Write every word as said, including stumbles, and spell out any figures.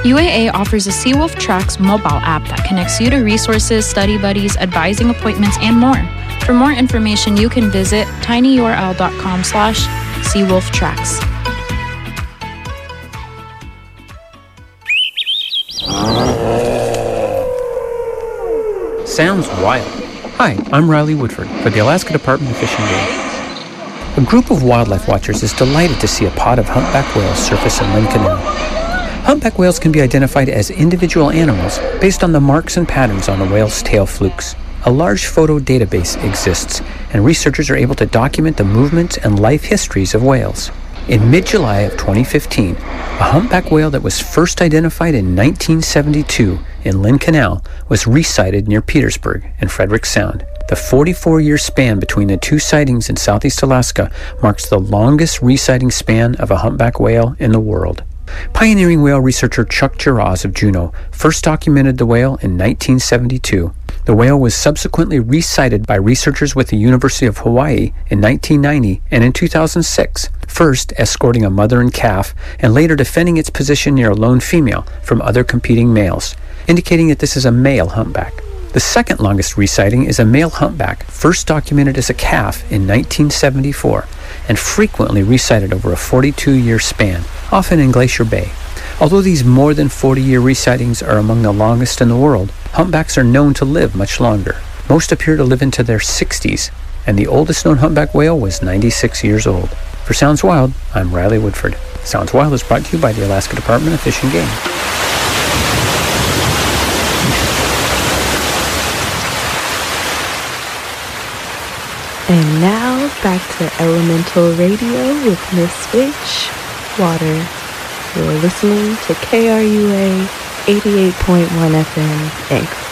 U A A offers a Seawolf Tracks mobile app that connects you to resources, study buddies, advising appointments, and more. For more information, you can visit tinyurl.com slash Seawolf Tracks. Sounds wild. Hi, I'm Riley Woodford for the Alaska Department of Fish and Game. A group of wildlife watchers is delighted to see a pod of humpback whales surface in Lynn Canal. Humpback whales can be identified as individual animals based on the marks and patterns on the whale's tail flukes. A large photo database exists, and researchers are able to document the movements and life histories of whales. In mid-July of twenty fifteen, a humpback whale that was first identified in nineteen seventy-two in Lynn Canal was resighted near Petersburg and Frederick Sound. The forty-four-year span between the two sightings in southeast Alaska marks the longest resighting span of a humpback whale in the world. Pioneering whale researcher Chuck Giraz of Juneau first documented the whale in nineteen seventy-two. The whale was subsequently resighted by researchers with the University of Hawaii in nineteen ninety and in two thousand six, first escorting a mother and calf and later defending its position near a lone female from other competing males, indicating that this is a male humpback. The second longest resighting is a male humpback, first documented as a calf in nineteen seventy-four and frequently resighted over a forty-two-year span, often in Glacier Bay. Although these more than forty-year resightings are among the longest in the world, humpbacks are known to live much longer. Most appear to live into their sixties, and the oldest known humpback whale was ninety-six years old. For Sounds Wild, I'm Riley Woodford. Sounds Wild is brought to you by the Alaska Department of Fish and Game. And now, back to Elemental Radio with Miss Witch, Water. You're listening to K R U A eighty-eight point one F M, Anchor.